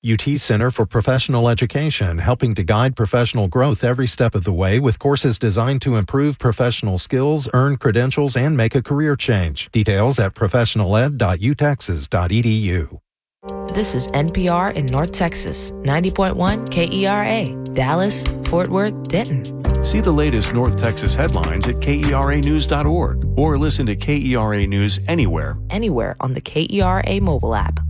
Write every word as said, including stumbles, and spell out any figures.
U T Center for Professional Education, helping to guide professional growth every step of the way with courses designed to improve professional skills, earn credentials, and make a career change. Details at professional ed dot u texas dot e d u. This is N P R in North Texas, ninety point one K E R A, Dallas, Fort Worth, Denton. See the latest North Texas headlines at K E R A news dot org or listen to K E R A News anywhere. Anywhere on the K E R A mobile app.